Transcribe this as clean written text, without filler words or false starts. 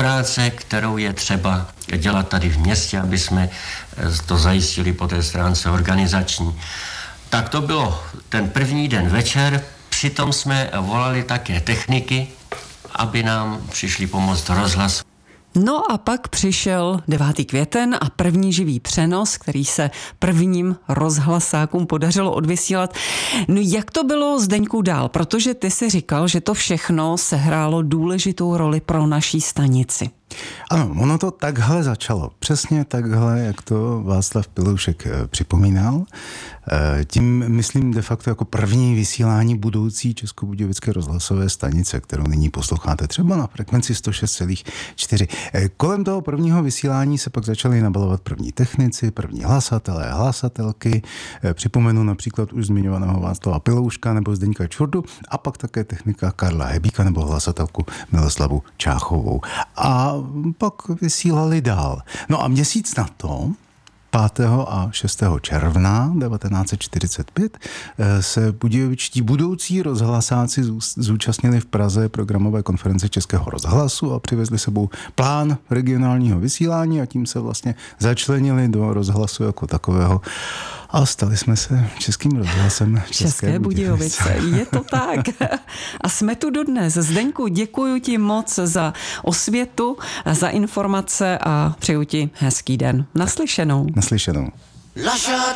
práce, kterou je třeba dělat tady v městě, aby jsme to zajistili po té stránce organizační. Tak to bylo ten první den večer, přitom jsme volali také techniky, aby nám přišli pomoct rozhlas. No a pak přišel 9. květen a první živý přenos, který se prvním rozhlasákům podařilo odvysílat. No jak to bylo, Zdeňku, dál? Protože ty si říkal, že to všechno sehrálo důležitou roli pro naší stanici. Ano, ono to takhle začalo. Přesně takhle, jak to Václav Piloušek připomínal. Tím myslím de facto jako první vysílání budoucí Českobudějovické rozhlasové stanice, kterou nyní posloucháte třeba na frekvenci 106,4. Kolem toho prvního vysílání se pak začali nabalovat první technici, první hlasatelé, hlasatelky. Připomenu například už zmiňovaného Václava Pilouška nebo Zdeňka Čurdu a pak také technika Karla Hebíka nebo hlasatelku Miloslavu Čáchovou. A pak vysílali dál. No a měsíc na to, 5. a 6. června 1945 se budějovičtí budoucí rozhlasáci zúčastnili v Praze programové konference Českého rozhlasu a přivezli sebou plán regionálního vysílání a tím se vlastně začlenili do rozhlasu jako takového a stali jsme se Českým rozhlasem České Budějovice. Je to tak. A jsme tu dodnes. Zdeňku, děkuji ti moc za osvětu, za informace a přeju ti hezký den. Naslyšenou. Naslyšenou.